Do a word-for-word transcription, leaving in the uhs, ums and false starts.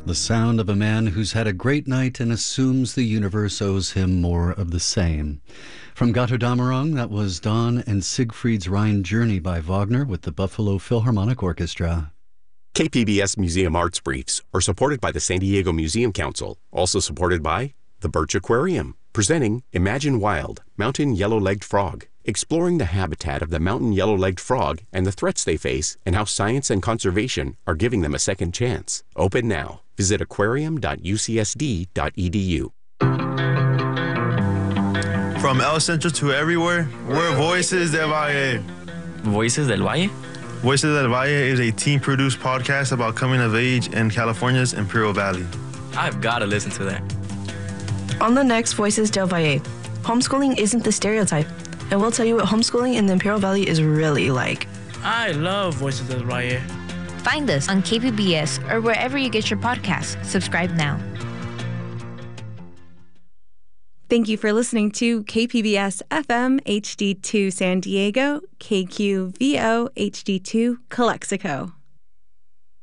The sound of a man who's had a great night and assumes the universe owes him more of the same. From Götterdämmerung, that was Dawn and Siegfried's Rhine Journey by Wagner with the Buffalo Philharmonic Orchestra. K P B S Museum Arts Briefs are supported by the San Diego Museum Council, also supported by the Birch Aquarium, presenting Imagine Wild, Mountain Yellow-Legged Frog, exploring the habitat of the mountain yellow-legged frog and the threats they face and how science and conservation are giving them a second chance. Open now. Visit aquarium dot u c s d dot e d u. From El Centro to everywhere, we're Voices del Valle. Voices del Valle? Voices del Valle is a team-produced podcast about coming of age in California's Imperial Valley. I've got to listen to that. On the next Voices del Valle, homeschooling isn't the stereotype, and we'll tell you what homeschooling in the Imperial Valley is really like. I love Voices del Valle. Find us on K P B S or wherever you get your podcasts. Subscribe now. Thank you for listening to K P B S F M H D two San Diego, K Q V O H D two Calexico.